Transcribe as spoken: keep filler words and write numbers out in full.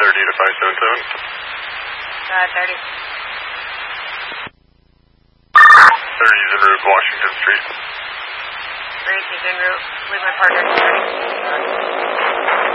thirty to five seven seven. Uh, thirty. thirty is en route, Washington Street. Grace is en route with my partner.